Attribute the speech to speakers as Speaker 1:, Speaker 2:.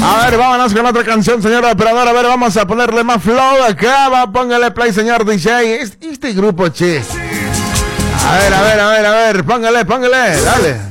Speaker 1: A ver, vámonos con otra canción, señora operadora. A ver, vamos a ponerle más flow acá. Póngale play, señor DJ. Este grupo, che. A ver, póngale. Dale.